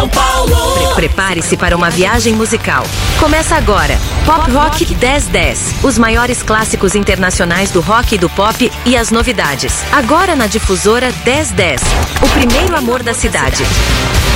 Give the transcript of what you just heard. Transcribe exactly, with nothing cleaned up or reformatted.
São Paulo. Pre- Prepare-se para uma viagem musical. Começa agora, Pop Rock dez dez. Os maiores clássicos internacionais do rock e do pop e as novidades. Agora na Difusora dez dez. O primeiro amor da cidade.